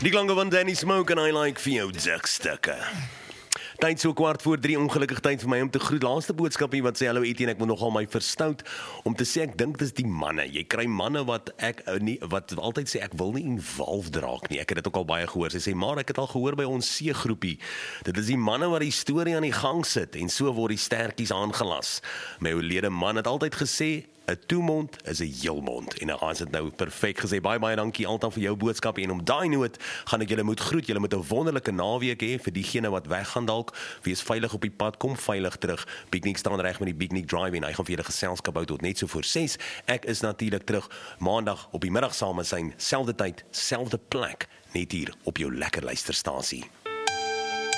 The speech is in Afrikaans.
Die klanke van Danny Smoke en I like vir jou dikstukke. Tyd so 2:15, ongelukkig tyd vir my om te groet. Laaste boodskapie wat sê hallo Etienne, ek moet nogal my verstout om te sê ek dink dis die manne. Jy kry manne wat wat altyd sê ek wil nie involved raak nie. Ek het dit ook al baie gehoor. Sy sê maar ek het al gehoor by ons C-groepie. Dit is die manne wat die storie aan die gang sit en so word die stertjies aangelas. My oulede man het altyd gesê 'n toemond is 'n heelmond. En nou is dit nou perfek gesê. Baie dankie Alta vir jou boodskap en om daai noot gaan ek julle moet groet. Julle moet 'n wonderlike naweek hê vir diegene wat weggaan dalk. Wees veilig op die pad, kom veilig terug. Picnic staan reg met die Picnic Drive en hy gaan vir julle geselskap hou tot net so voor 6. Ek is natuurlik terug maandag op die middag saam met sy selfde tyd, selfde plek, net hier op jou lekker luisterstasie.